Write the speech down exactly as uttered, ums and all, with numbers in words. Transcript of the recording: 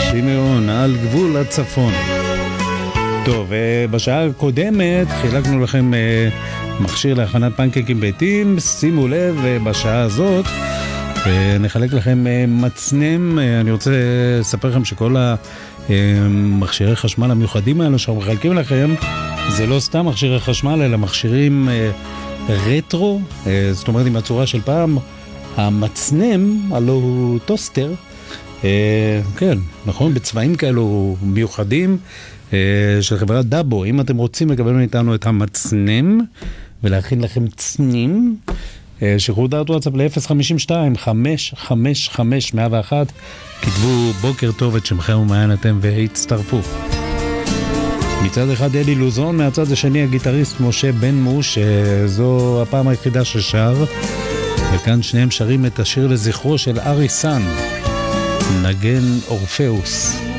שימיון על גבול הצפון. טוב, בשעה הקודמת חילקנו לכם מכשיר להכנת פנקקים ביתיים. שימו לב, בשעה הזאת נחלק לכם מצנם. אני רוצה לספר לכם שכל המכשירי חשמל המיוחדים האלו שאנחנו מחלקים לכם, זה לא סתם מכשירי חשמל, אלא מכשירים רטרו, זאת אומרת עם הצורה של פעם. המצנם, הלא הוא טוסטר, כן, נכון, בצבעים כאלו מיוחדים של חברת דאבו. אם אתם רוצים לקבל מאיתנו את המצנם ולהכין לכם צנים, שחררו דעת וואטסאפ ל-אפס חמש שתיים חמש חמש חמש מאה ואחת, כתבו בוקר טוב את שמכם ומעיין אתם והצטרפו. מצד אחד אלי לוזון, מהצד השני הגיטריסט משה בן מוש, זו הפעם היחידה ששר, וכאן שניהם שרים את השיר לזכרו של ארי סאן, נגן אורפאוס.